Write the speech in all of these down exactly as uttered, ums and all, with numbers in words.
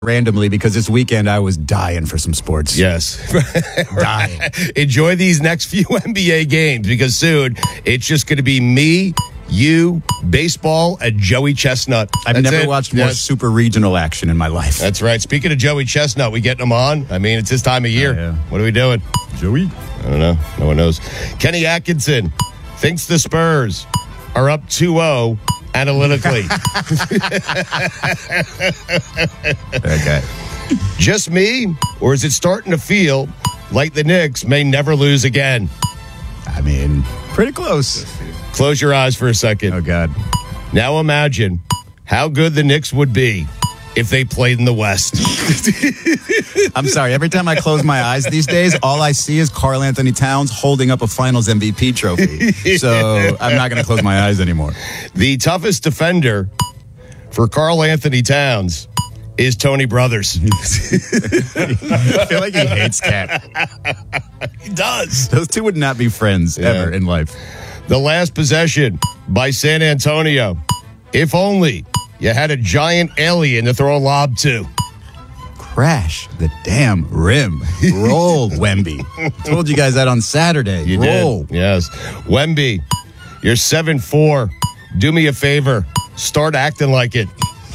randomly because this weekend I was dying for some sports. Yes. Dying. Enjoy these next few N B A games because soon it's just going to be me, you, baseball, and Joey Chestnut. I've That's never it. watched more Yes. super regional action in my life. That's right. Speaking of Joey Chestnut, we getting him on? I mean, it's his time of year. Oh, yeah. What are we doing? Joey? I don't know. No one knows. Kenny Atkinson thinks the Spurs are up two oh analytically. Okay. Just me, or is it starting to feel like the Knicks may never lose again? I mean, pretty close. Close your eyes for a second. Oh, God. Now imagine how good the Knicks would be if they played in the West. I'm sorry. Every time I close my eyes these days, all I see is Karl Anthony Towns holding up a Finals M V P trophy. So I'm not going to close my eyes anymore. The toughest defender for Karl Anthony Towns is Tony Brothers. I feel like he hates Cat. He does. Those two would not be friends Yeah. ever in life. The last possession by San Antonio. If only you had a giant alien to throw a lob to. Crash the damn rim. Roll, Wemby. Told you guys that on Saturday. You Roll. did. Yes. Wemby, you're seven four. Do me a favor. Start acting like it.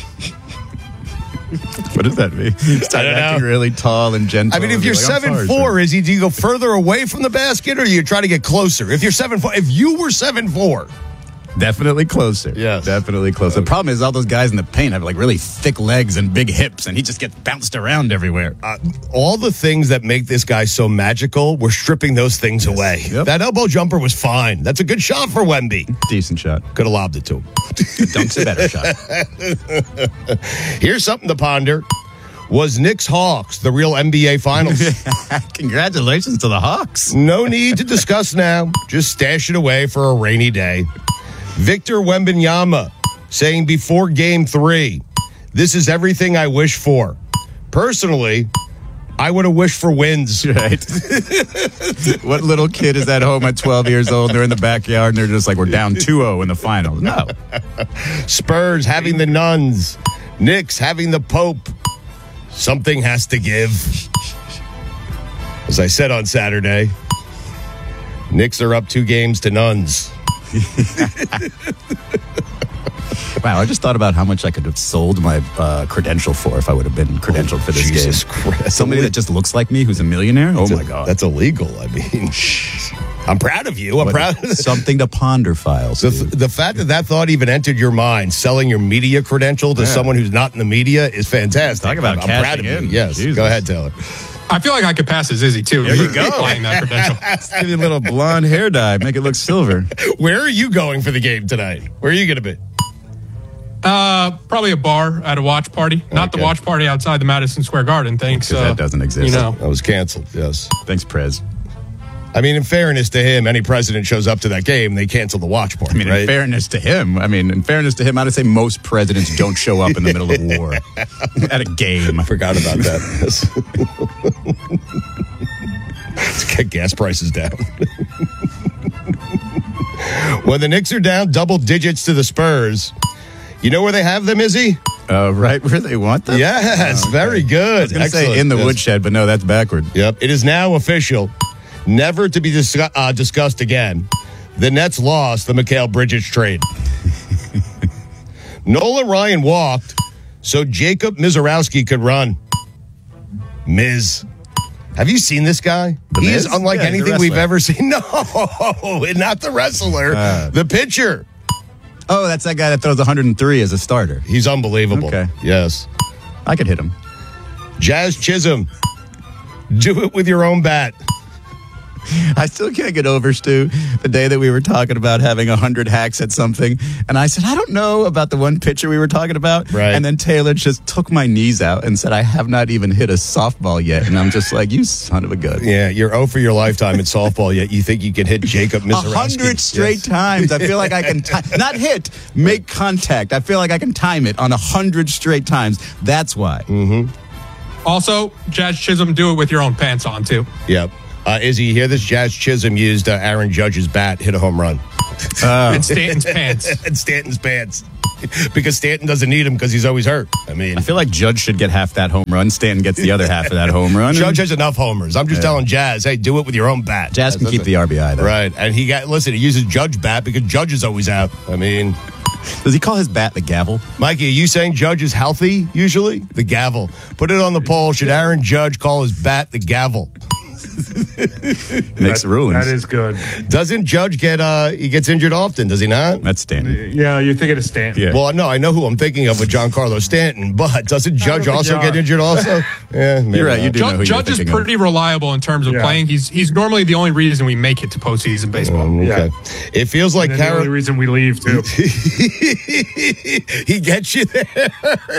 What does that mean? Start I don't acting know. really tall and gentle. I mean, if and be you're like, I'm seven sorry, four, sir. is he, do you go further away from the basket or do you try to get closer? If you're seven four, if you were seven four, Definitely closer. Yes. Definitely closer. The problem is all those guys in the paint have like really thick legs and big hips, and he just gets bounced around everywhere. uh, all the things that make this guy so magical, we're stripping those things away. Yep. That elbow jumper was fine. That's a good shot for Wemby. Decent shot. Could have lobbed it to him. Dunk's a better shot. Here's something to ponder. Was Knicks Hawks the real N B A Finals? Congratulations to the Hawks. No need to discuss now. Just stash it away for a rainy day. Victor Wembanyama saying before game three, this is everything I wish for. Personally, I would have wished for wins. Right. What little kid is at home at twelve years old? They're in the backyard and they're just like, we're down two oh in the finals. No. Spurs having the nuns. Knicks having the Pope. Something has to give. As I said on Saturday, Knicks are up two games to nuns. Wow, I just thought about how much I could have sold my uh, credential for if I would have been credentialed for this Jesus game. Christ. Somebody that just looks like me who's a millionaire? Oh, my God. That's illegal. I mean, I'm proud of you. I'm But proud. something to ponder, Files. The, the fact that that thought even entered your mind, selling your media credential to Yeah. someone who's not in the media, is fantastic. Talk about I'm, I'm proud of cashing you. in. Yes. Jesus. Go ahead, Taylor. I feel like I could pass as Izzy, too. There you for go. Applying that credential. Give you a little blonde hair dye, make it look silver. Where are you going for the game tonight? Where are you going to be? Uh, probably a bar at a watch party. Not Okay. the watch party outside the Madison Square Garden. Thanks. Because Uh, that doesn't exist. You know. That was canceled. Yes. Thanks, Prez. I mean, in fairness to him, any president shows up to that game, they cancel the watch party. I mean, right? in fairness to him, I mean, in fairness to him, I'd say most presidents don't show up in the middle of war at a game. Forgot about that. Let's get gas prices down. When the Knicks are down double digits to the Spurs, you know where they have them, Izzy? Uh, right where they want them? Yes, Oh, okay. very good. I was going to say Excellent. in the Yes. woodshed, but no, that's backward. Yep. It is now official, never to be dis- uh, discussed again. The Nets lost the Mikal Bridges trade. Nolan Ryan walked so Jacob Mizorowski could run. Miz. Have you seen this guy? The he Miz? is unlike Yeah, he's a anything we've wrestler. ever seen. No, not the wrestler, Uh. the pitcher. Oh, that's that guy that throws one hundred three as a starter. He's unbelievable. Okay. Yes. I could hit him. Jazz Chisholm. Do it with your own bat. I still can't get over, Stu, the day that we were talking about having one hundred hacks at something. And I said, I don't know about the one pitcher we were talking about. Right. And then Taylor just took my knees out and said, I have not even hit a softball yet. And I'm just like, you son of a gun. Yeah, you're oh for your lifetime at softball, yet you think you can hit Jacob A Mizorowski. hundred straight Yes. times. I feel like I can, ti- not hit, make contact. I feel like I can time it on a hundred straight times. That's why. Mm. Also, Jazz Chisholm, do it with your own pants on, too. Yep. Uh, Izzy, you hear this? Jazz Chisholm used uh, Aaron Judge's bat, hit a home run. Uh, And Stanton's pants. And Stanton's pants. because Stanton doesn't need him because he's always hurt. I mean, I feel like Judge should get half that home run. Stanton gets the other half of that home run. Judge has enough homers. I'm just Yeah. telling Jazz, hey, do it with your own bat. Jazz That's- can keep that's the it. R B I, though. Right, and he got listen. He uses Judge bat because Judge is always out. I mean, Does he call his bat the gavel? Mikey, are you saying Judge is healthy usually? The gavel. Put it on the poll. Should Aaron Judge call his bat the gavel? Makes That- rulings. That is good. Doesn't Judge get uh he gets injured often, does he not? That's Stanton. Yeah, you're thinking of Stanton. Yeah. Well, no, I know who I'm thinking of with Giancarlo Stanton, but doesn't Judge think also you get are. injured also? Yeah, maybe You're right, you not. do know who Judge, you're Judge is thinking of. pretty reliable in terms of Yeah. playing. He's he's normally the only reason we make it to postseason baseball. Um, okay. It feels like And the only Carol. reason we leave, too. He gets you there.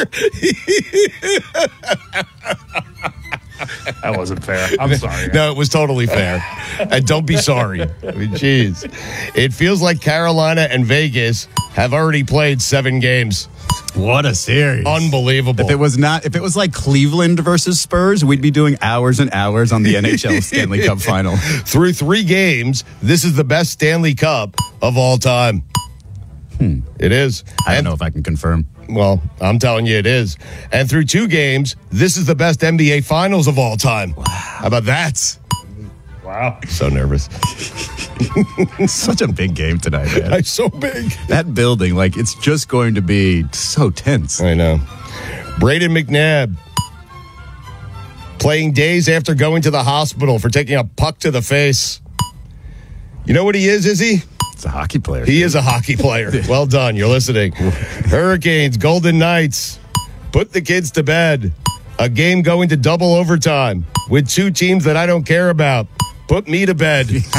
That wasn't fair. I'm sorry. No, it was totally fair. And don't be sorry. I mean, jeez. It feels like Carolina and Vegas have already played seven games. What a series. Unbelievable. If it was not, if it was like Cleveland versus Spurs, we'd be doing hours and hours on the N H L Stanley Cup final. Through three games, this is the best Stanley Cup of all time. Hmm. It is. I don't And- know if I can confirm. Well, I'm telling you, it is. And through two games, this is the best N B A Finals of all time. Wow. How about that? Wow. So nervous. Such a big game tonight, man. It's so big. That building, like, it's just going to be so tense. I know. Braden McNabb playing days after going to the hospital for taking a puck to the face. You know what he is, is he? It's a hockey player. He is a hockey player. Well done. You're listening. Hurricanes, Golden Knights, put the kids to bed. A game going to double overtime with two teams that I don't care about. Put me to bed. It's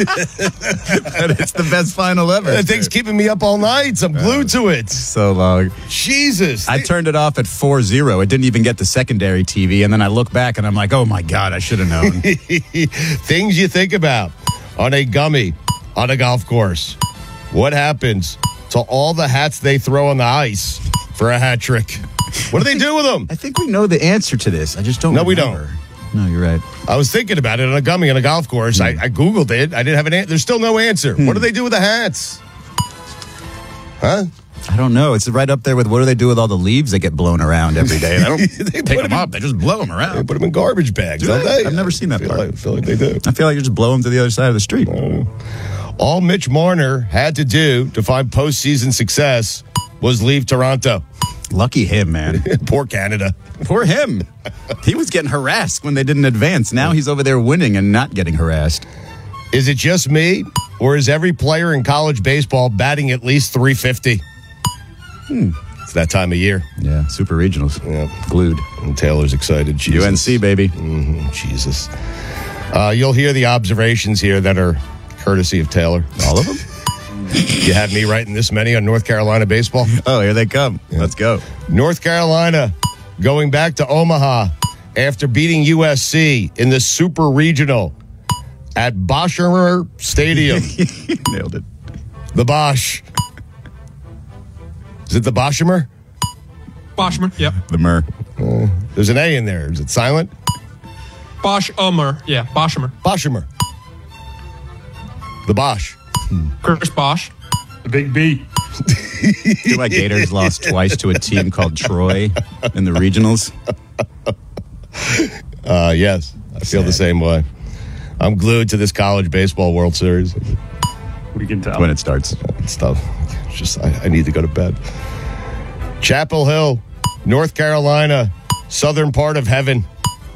the best final ever. That thing's keeping me up all night. I'm glued to it. so long. Jesus. I turned it off at four zero. It didn't even get the secondary T V. And then I look back and I'm like, oh my God, I should have known. Things you think about on a gummy on a golf course. What happens to all the hats they throw on the ice for a hat trick? What do they do with them? I think we know the answer to this. I just don't No, we remember. No, you're right. I was thinking about it on a gummy on a golf course. I, I Googled it. I didn't have an answer. There's still no answer. What do they do with the hats? Huh? I don't know. It's right up there with what do they do with all the leaves that get blown around every day? They don't They pick put them them up. They just blow them They around. put them in garbage bags, Do don't they? they? I've never seen that I feel part. like, I feel like they do. I feel like you just blow them to the other side of the street. All Mitch Marner had to do to find postseason success was leave Toronto. Lucky him, man. Poor Canada. Poor him. He was getting harassed when they didn't advance. Now he's over there winning and not getting harassed. Is it just me, or is every player in college baseball batting at least three fifty? Hmm. It's that time of year. Yeah, super regionals. Yeah. Glued. And Taylor's excited. Jesus. U N C, baby. Mhm, Jesus. Uh, you'll hear the observations here that are courtesy of Taylor. All of them? You have me writing this many on North Carolina baseball? Oh, here they come. Let's go. North Carolina going back to Omaha after beating U S C in the Super Regional at Boshemer Stadium. Nailed it. The Bosch. Is it the Boshemer? Boschmer, yep. The Mur. There's an A in there. Is it silent? Bosch Ulmer, yeah, Boschmer. Boshemer. The Bosch. Chris Bosch. The big B. I feel like Gators lost twice to a team called Troy in the regionals. Uh, yes, I feel Sad. the same way. I'm glued to this college baseball World Series. We can tell. When it starts. Stuff. It's just, I, I need to go to bed. Chapel Hill, North Carolina, southern part of heaven.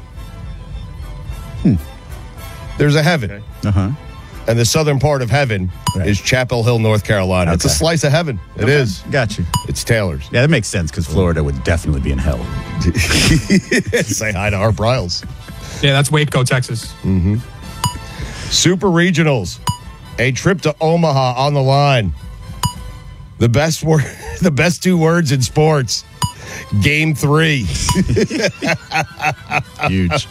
Hmm. There's a heaven, Okay. Uh-huh. and the southern part of heaven Right. is Chapel Hill, North Carolina. It's a Okay. slice of heaven. It is. Got you. It's Taylor's. Yeah, that makes sense because Florida would definitely be in hell. Say hi to Art Briles. Yeah, that's Waco, Texas. Super Regionals, a trip to Omaha on the line. The best word, the best two words in sports. Game three. Huge.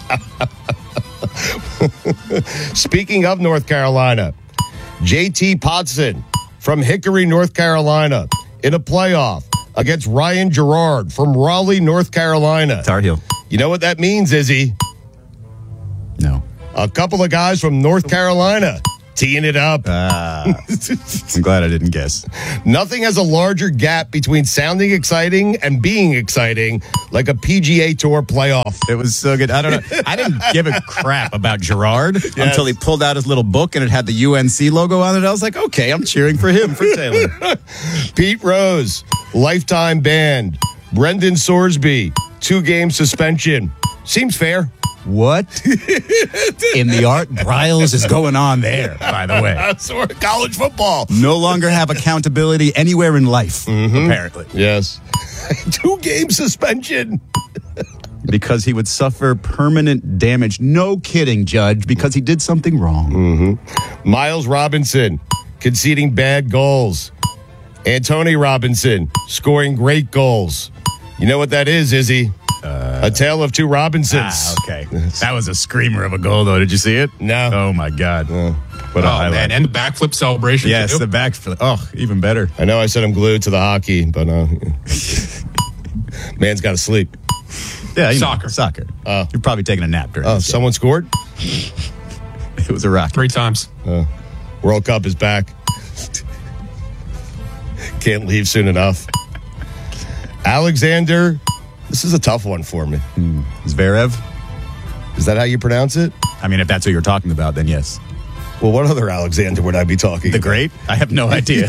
Speaking of North Carolina, J T Potson from Hickory, North Carolina, in a playoff against Ryan Gerard from Raleigh, North Carolina. Tar Heel. You know what that means, Izzy? No. A couple of guys from North Carolina Teeing it up. Uh, I'm glad I didn't guess. Nothing has a larger gap between sounding exciting and being exciting like a P G A Tour playoff. It was so good. I don't know. I didn't give a crap about Gerard yes. until he pulled out his little book and it had the U N C logo on it. I was like, okay, I'm cheering for him, for Taylor. Pete Rose, lifetime ban. Brendan Sorsby, two-game suspension. Seems fair. What in the Art Briles is going on there, by the way? That's college football. No longer have accountability anywhere in life, mm-hmm. apparently. Yes. Two-game suspension. Because he would suffer permanent damage. No kidding, Judge, because he did something wrong. Mm-hmm. Miles Robinson, conceding bad goals. Anthony Robinson, scoring great goals. You know what that is, Izzy? Uh, a tale of two Robinsons. Ah, okay. That was a screamer of a goal, though. Did you see it? No. Oh, my God. No. What a oh, highlight. man. And the backflip celebration. Yes, too. the backflip. Oh, even better. I know I said I'm glued to the hockey, but uh, man's got to sleep. Yeah, you soccer. Know, soccer. Uh, You're probably taking a nap during Oh, this someone game. scored? It was a rocket. Three times. Uh, World Cup is back. Can't leave soon enough. Alexander, this is a tough one for me. Hmm. Zverev? Is that how you pronounce it? I mean, if that's who you're talking about, then yes. Well, what other Alexander would I be talking The about? Great? I have no idea.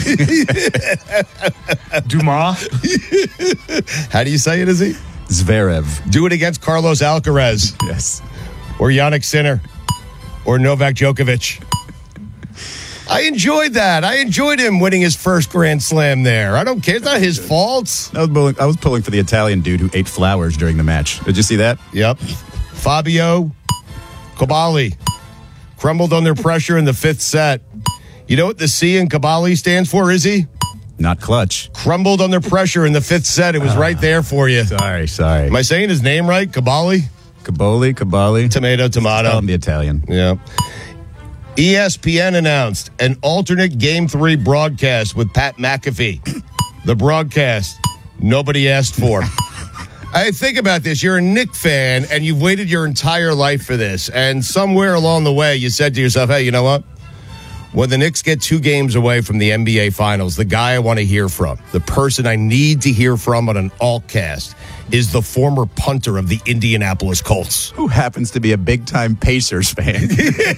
Dumas. How do you say it, is he? Zverev. Do it against Carlos Alcaraz. Yes. Or Yannick Sinner. Or Novak Djokovic. I enjoyed that. I enjoyed him winning his first Grand Slam there. I don't care. It's not his fault. I was pulling, I was pulling for the Italian dude who ate flowers during the match. Did you see that? Yep. Fabio Cabali crumbled under pressure in the fifth set. You know what the C in Cabali stands for, Izzy? Not clutch. Crumbled under pressure in the fifth set. It was uh, right there for you. Sorry, sorry. Am I saying his name right? Cabali? Caboli, Cabali. Tomato, tomato. Call him the Italian. Yeah. E S P N announced an alternate Game three broadcast with Pat McAfee. The broadcast nobody asked for. I think about this. You're a Knicks fan, and you've waited your entire life for this. And somewhere along the way, you said to yourself, hey, you know what? When the Knicks get two games away from the N B A Finals, the guy I want to hear from, the person I need to hear from on an altcast, is the former punter of the Indianapolis Colts. Who happens to be a big-time Pacers fan.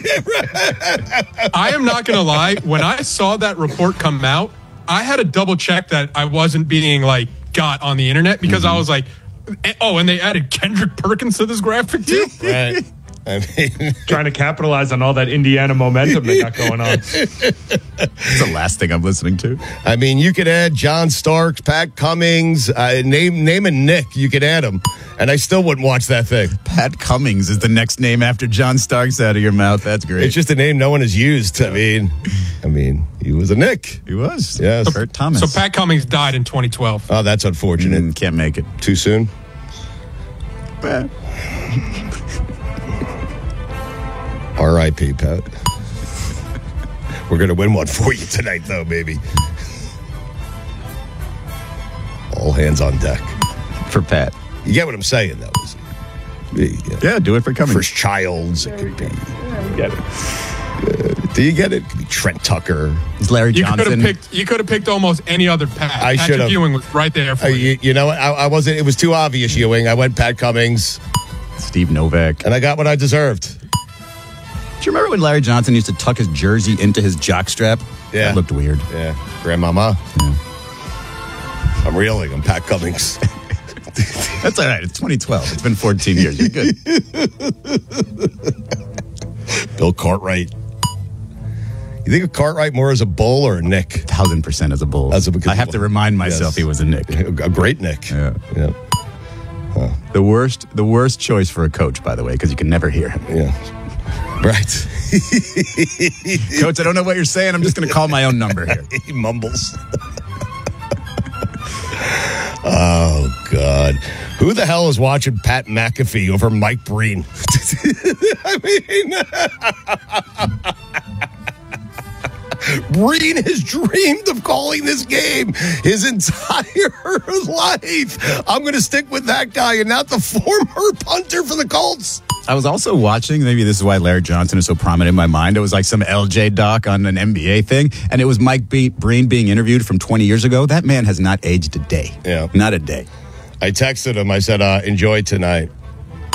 I am not going to lie. When I saw that report come out, I had to double check that I wasn't being, like, got on the internet because mm-hmm. I was like, oh, and they added Kendrick Perkins to this graphic, too? Right. I mean, trying to capitalize on all that Indiana momentum they got going on. It's the last thing I'm listening to. I mean, you could add John Starks, Pat Cummings, uh, name name a Nick. You could add him, and I still wouldn't watch that thing. Pat Cummings is the next name after John Starks out of your mouth. That's great. It's just a name no one has used. I mean, I mean, he was a Nick. He was. Yes. So, Kurt Thomas. So Pat Cummings died in twenty twelve. Oh, that's unfortunate. Mm, can't make it. Too soon? Pat. R I P, Pat. We're going to win one for you tonight, though, baby. All hands on deck. For Pat. You get what I'm saying, though. Yeah, yeah do it for Cummings. First Childs. It could be. Yeah, get it. Uh, do you get it? It could be Trent Tucker. It's Larry You Johnson. could have picked. You could have picked almost any other Pat. I should have. Ewing was right there for Uh, you. you. You know what? I, I wasn't. It was too obvious, Ewing. I went Pat Cummings. Steve Novak. And I got what I deserved. Do you remember when Larry Johnson used to tuck his jersey into his jockstrap? Yeah. That looked weird. Yeah. Grandmama. Yeah. I'm reeling. I'm Pat Cummings. That's all right. It's twenty twelve. It's been fourteen years. You're good. Bill Cartwright. You think of Cartwright more as a bull or a Nick? Thousand percent as a bull. As a, I have to remind myself yes. he was a Nick. A great Nick. Yeah. Yeah. Huh. The worst, the worst choice for a coach, by the way, because you can never hear him. Yeah. Right. Coach, I don't know what you're saying. I'm just going to call my own number here. He mumbles. Oh, God. Who the hell is watching Pat McAfee over Mike Breen? I mean, Breen has dreamed of calling this game his entire life. I'm going to stick with that guy and not the former punter for the Colts. I was also watching, maybe this is why Larry Johnson is so prominent in my mind. It was like some L J doc on an N B A thing, and it was Mike Be- Breen being interviewed from twenty years ago. That man has not aged a day. Yeah. Not a day. I texted him. I said, uh, enjoy tonight.